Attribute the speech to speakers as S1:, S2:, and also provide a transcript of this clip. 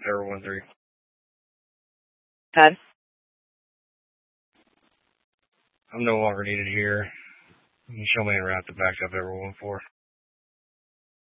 S1: Ever 13.
S2: Ted?
S1: I'm no longer needed here. You can show me a route to back up Ever 14.